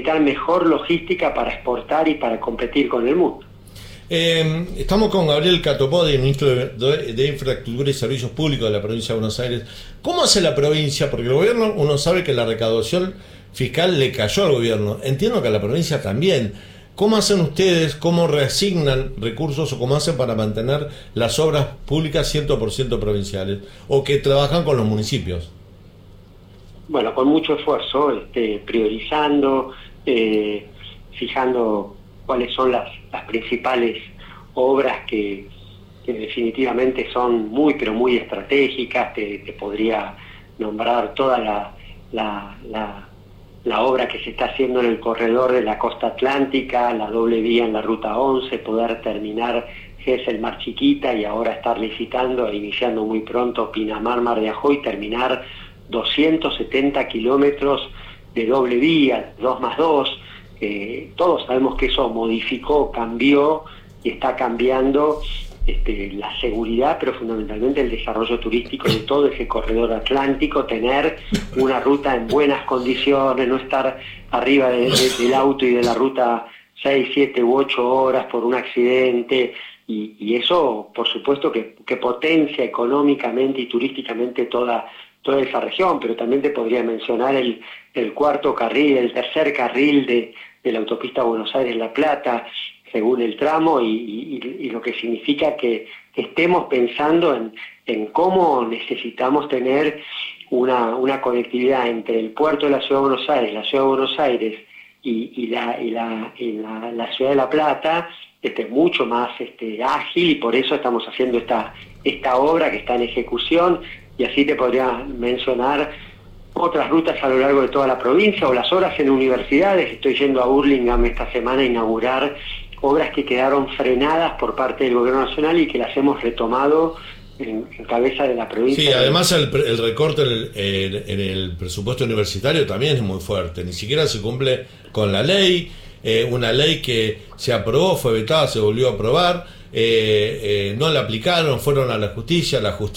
facilitar mejor logística para exportar y para competir con el mundo. Estamos con Gabriel Catopodis, ministro de Infraestructura y Servicios Públicos de la provincia de Buenos Aires. ¿Cómo hace la provincia? Porque el gobierno, uno sabe que la recaudación fiscal le cayó al gobierno. Entiendo que a la provincia también. ¿Cómo hacen ustedes? ¿Cómo reasignan recursos o cómo hacen para mantener las obras públicas 100% provinciales? ¿O que trabajan con los municipios? Bueno, con mucho esfuerzo, priorizando, fijando cuáles son las principales obras que definitivamente son muy, pero muy estratégicas. Te podría nombrar toda la obra que se está haciendo en el corredor de la costa atlántica, la doble vía en la ruta 11, poder terminar Gesell Mar Chiquita y ahora estar licitando e iniciando muy pronto Pinamar Mar de Ajó y terminar 270 kilómetros de doble vía, 2+2. Todos sabemos que eso modificó, cambió y está cambiando la seguridad, pero fundamentalmente el desarrollo turístico de todo ese corredor atlántico, tener una ruta en buenas condiciones, no estar arriba del auto y de la ruta 6, 7 u 8 horas por un accidente, y eso por supuesto que potencia económicamente y turísticamente toda esa región. Pero también te podría mencionar el cuarto carril, el tercer carril de la autopista Buenos Aires-La Plata, según el tramo, y lo que significa que estemos pensando en cómo necesitamos tener una conectividad entre el puerto de la Ciudad de Buenos Aires, la Ciudad de Buenos Aires y la Ciudad de La Plata, mucho más ágil, y por eso estamos haciendo esta obra que está en ejecución. Y así te podría mencionar otras rutas a lo largo de toda la provincia, o las obras en universidades. Estoy yendo a Burlingame esta semana a inaugurar obras que quedaron frenadas por parte del gobierno nacional y que las hemos retomado en cabeza de la provincia. Sí, además el recorte en el presupuesto universitario también es muy fuerte. Ni siquiera se cumple con la ley, una ley que se aprobó, fue vetada, se volvió a aprobar. No la aplicaron, fueron a la justicia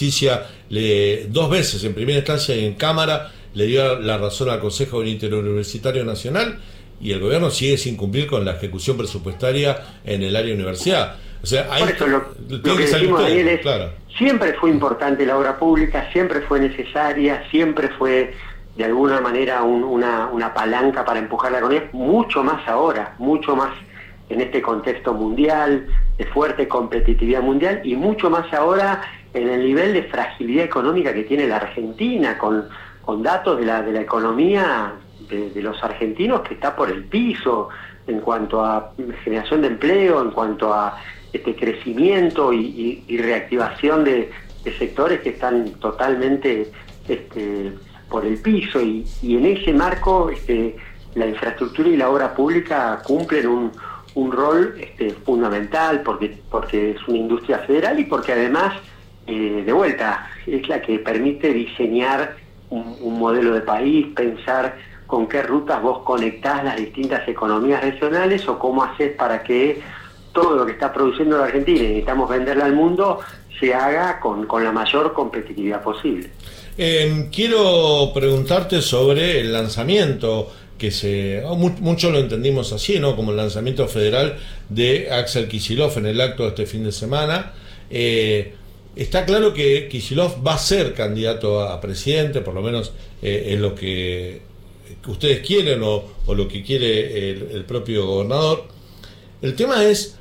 2 veces, en primera instancia y en Cámara, le dio la razón al Consejo Interuniversitario Nacional, y el gobierno sigue sin cumplir con la ejecución presupuestaria en el área universidad. O sea, por eso lo que decimos, Daniel, es claro. Siempre fue importante la obra pública, siempre fue necesaria, siempre fue de alguna manera una palanca para empujar la economía, mucho más ahora, mucho más en este contexto mundial, de fuerte competitividad mundial, y mucho más ahora en el nivel de fragilidad económica que tiene la Argentina, con datos de la economía de los argentinos que está por el piso en cuanto a generación de empleo, en cuanto a crecimiento y reactivación de sectores que están totalmente por el piso, y en ese marco la infraestructura y la obra pública cumplen un rol fundamental, porque es una industria federal, y porque además de vuelta es la que permite diseñar un modelo de país, pensar con qué rutas vos conectás las distintas economías regionales, o cómo haces para que todo lo que está produciendo la Argentina y necesitamos venderla al mundo se haga con la mayor competitividad posible. Quiero preguntarte sobre el lanzamiento mucho lo entendimos así, ¿no? Como el lanzamiento federal de Axel Kicillof en el acto de este fin de semana. Está claro que Kicillof va a ser candidato a presidente, por lo menos es lo que ustedes quieren o lo que quiere el propio gobernador. El tema es,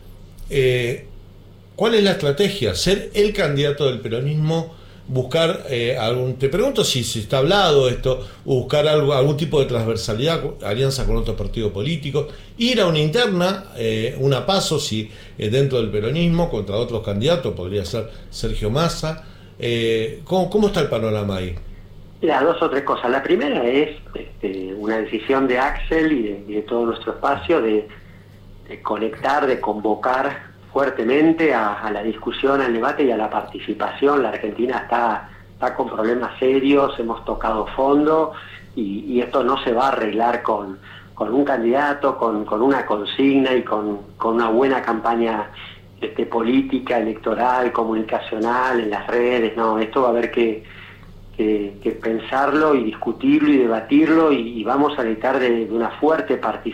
¿cuál es la estrategia? ¿Ser el candidato del peronismo? Buscar te pregunto si está hablado esto, buscar algún tipo de transversalidad, alianza con otros partidos políticos, ir a una interna, una PASO, si dentro del peronismo, contra otros candidatos, podría ser Sergio Massa. ¿Cómo está el panorama ahí? Mira, 2 o 3 cosas. La primera es una decisión de Axel y de todo nuestro espacio de conectar, de convocar fuertemente a la discusión, al debate y a la participación. La Argentina está con problemas serios, hemos tocado fondo, y esto no se va a arreglar con un candidato, con una consigna y con una buena campaña política, electoral, comunicacional, en las redes. No, esto va a haber que pensarlo y discutirlo y debatirlo, y vamos a necesitar de una fuerte participación